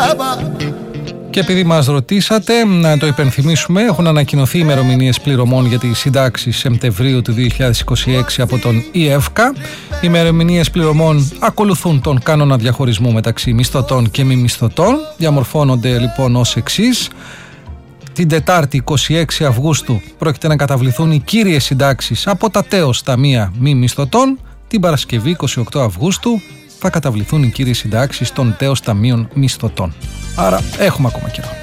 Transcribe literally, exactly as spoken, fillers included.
Και επειδή μας ρωτήσατε, να το υπενθυμίσουμε, έχουν ανακοινωθεί ημερομηνίες πληρωμών για τις συντάξεις Σεπτεμβρίου του δύο χιλιάδες είκοσι έξι από τον ΙΕΦΚΑ. Οι ημερομηνίες πληρωμών ακολουθούν τον κανόνα διαχωρισμού μεταξύ μισθωτών και μη μισθωτών. Διαμορφώνονται λοιπόν ως εξής. Την Τετάρτη είκοσι έξι Αυγούστου πρόκειται να καταβληθούν οι κύριες συντάξεις από τα τέος ταμεία μη μισθωτών. Την Παρασκευή είκοσι οκτώ Αυγούστου θα καταβληθούν οι κύριες συντάξεις των τέος ταμείων μισθωτών. Άρα έχουμε ακόμα καιρό.